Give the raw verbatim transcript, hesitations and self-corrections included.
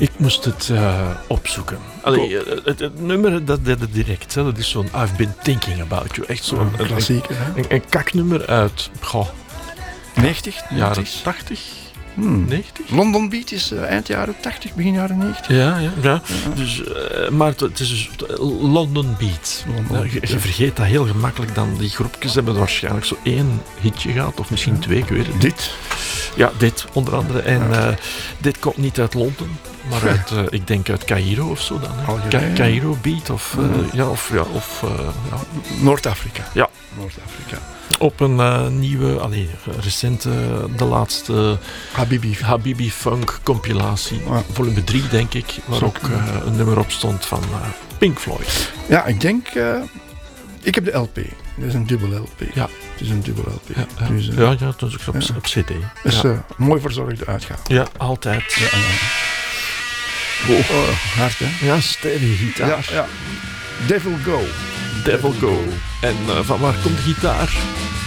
Ik moest het uh, opzoeken. Allee, uh, het, het nummer, dat deed het direct. Hè. Dat is zo'n I've Been Thinking About You. Echt zo'n een klassieker. Een, een, een kaknummer uit goh, negentig, jaren tachtig. Hmm. negentig? London Beat is uh, eind jaren tachtig, begin jaren negentig. Ja, ja, ja. ja. Dus, uh, maar het, het is dus London Beat. London ja, Beat je, ja. je vergeet dat heel gemakkelijk dan. Die groepjes hebben waarschijnlijk zo één hitje gehad, of misschien twee, ik weet het. Dit? Ja, dit onder andere. En ja. uh, dit komt niet uit Londen, maar uit, uh, ik denk uit Cairo of zo dan. Algerije. Ca- Cairo Beat of, uh, mm. ja, of, ja, of uh, ja. Noord-Afrika. Ja. Noord-Afrika. Op een uh, nieuwe, allee, recente, de laatste Habibi, Habibi Funk compilatie, ja. volume drie denk ik, waar Zo, ook uh, een nummer op stond van uh, Pink Floyd. Ja, ik denk, uh, ik heb de L P. Dat is een dubbel L P. Ja. Het is een dubbel L P. Ja, ja. Dus, uh, ja, ja, dat is ook op, ja. op C D. Dat is ja. uh, mooi verzorgde uitgave. Ja, altijd. Ja, ja. Oh, oh, hard hè? Ja, steady gitaar. Ja, ja. Devil Go. Devil Go. En uh, van waar komt de gitaar?